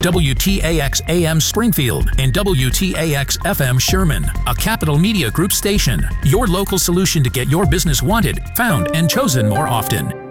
WTAX AM Springfield and WTAX FM Sherman, a Capital Media Group station. Your local solution to get your business wanted, found, and chosen more often.